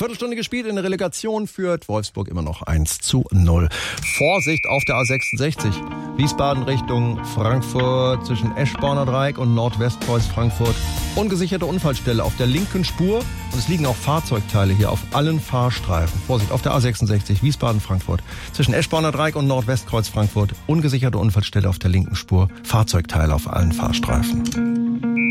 Viertelstunde gespielt, in der Relegation führt Wolfsburg immer noch 1:0. Vorsicht auf der A66. Wiesbaden Richtung Frankfurt zwischen Eschborner Dreieck und Nordwestkreuz Frankfurt. Ungesicherte Unfallstelle auf der linken Spur und es liegen auch Fahrzeugteile hier auf allen Fahrstreifen. Vorsicht auf der A66 Wiesbaden-Frankfurt zwischen Eschborner Dreieck und Nordwestkreuz Frankfurt. Ungesicherte Unfallstelle auf der linken Spur. Fahrzeugteile auf allen Fahrstreifen.